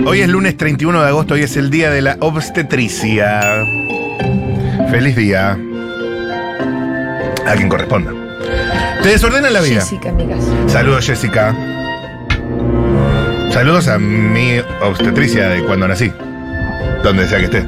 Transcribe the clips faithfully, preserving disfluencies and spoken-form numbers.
Hoy es lunes treinta y uno de agosto y es el día de la obstetricia. Feliz día. A quien corresponda. Te desordena la vida. Jessica, amigas. Saludos, Jessica. Saludos a mi obstetricia de cuando nací. Donde sea que esté.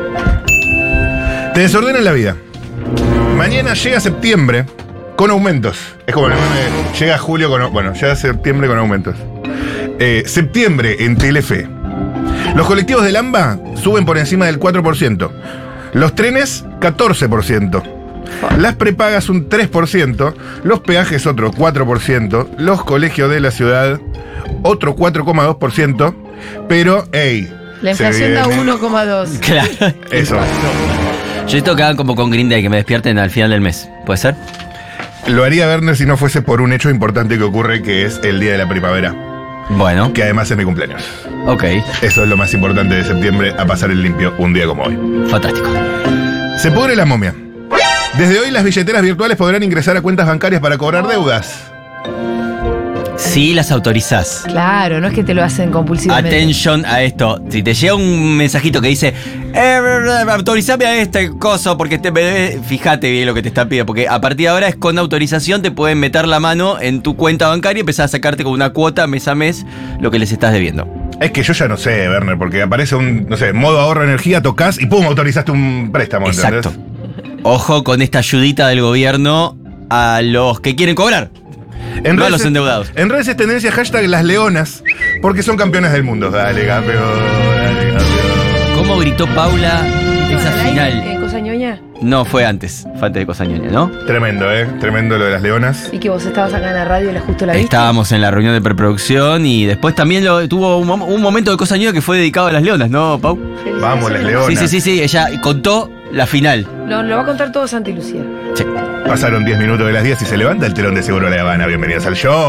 Te desordena la vida. Mañana llega septiembre con aumentos. Es como el meme, llega julio con... Bueno, llega septiembre con aumentos. Eh, septiembre en Telefe. Los colectivos del AMBA suben por encima del cuatro por ciento. Los trenes, catorce por ciento. Las prepagas un tres por ciento. Los peajes otro cuatro por ciento. Los colegios de la ciudad otro cuatro coma dos por ciento. Pero, hey, la inflación da uno coma dos. Claro. Eso. Yo esto que hagan como con Green Day, que me despierten al final del mes. ¿Puede ser? Lo haría Werner si no fuese por un hecho importante que ocurre, que es el día de la primavera. Bueno. Que además es mi cumpleaños. Ok. Eso es lo más importante de septiembre, a pasar el limpio un día como hoy. Fantástico. Se pudre la momia. Desde hoy las billeteras virtuales podrán ingresar a cuentas bancarias para cobrar deudas. Sí, las autorizás. Claro, no es que te lo hacen compulsivamente. Attention a esto. Si te llega un mensajito que dice eh, autorizame a este coso porque te, fíjate bien lo que te está pidiendo, porque a partir de ahora es con autorización, te pueden meter la mano en tu cuenta bancaria y empezar a sacarte con una cuota mes a mes lo que les estás debiendo. Es que yo ya no sé, Werner, porque aparece un, no sé, modo ahorro de energía, tocas y pum, autorizaste un préstamo. Exacto. Ojo con esta ayudita del gobierno a los que quieren cobrar. En no redes, a los endeudados. En redes es tendencia hashtag las leonas, porque son campeonas del mundo. Dale, campeón, dale, campeón. ¿Cómo gritó Paula esa final? ¿En Cosa Ñoña? No, fue antes. Fue antes de Cosa Ñoña, ¿no? Tremendo, ¿eh? Tremendo lo de las leonas. Y que vos estabas acá en la radio y la justo la viste. Estábamos en la reunión de preproducción y después también lo, tuvo un, un momento de Cosa Ñoña que fue dedicado a las leonas, ¿no, Pau? Vamos, las leonas. Sí, sí, sí, sí. Ella contó la final. Lo, lo va a contar todo Santi Lucía. Sí. Pasaron diez minutos de las diez y se levanta el telón de Seguro La Habana. Bienvenidos al show.